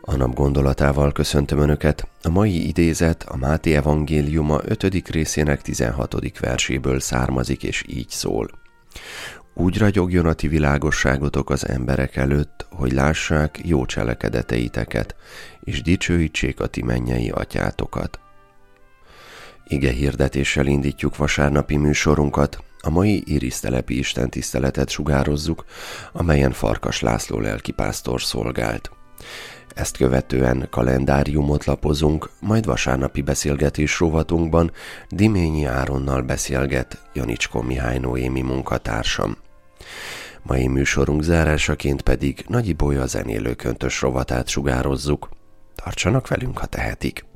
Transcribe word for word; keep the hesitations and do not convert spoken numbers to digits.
A nap gondolatával köszöntöm Önöket. A mai idézet a Máté evangéliuma ötödik részének tizenhatodik verséből származik, és így szól. Úgy ragyogjon a ti világosságotok az emberek előtt, hogy lássák jó cselekedeteiteket, és dicsőítsék a ti mennyei atyátokat. Ige hirdetéssel indítjuk vasárnapi műsorunkat. A mai irisztelepi istentiszteletet sugározzuk, amelyen Farkas László lelkipásztor szolgált. Ezt követően kalendáriumot lapozunk, majd vasárnapi beszélgetés rovatunkban Diményi Áronnal beszélget Janicskó Mihály Noémi munkatársam. Mai műsorunk zárásaként pedig Nagy Ibolya zenélő köntös rovatát sugározzuk. Tartsanak velünk, ha tehetik!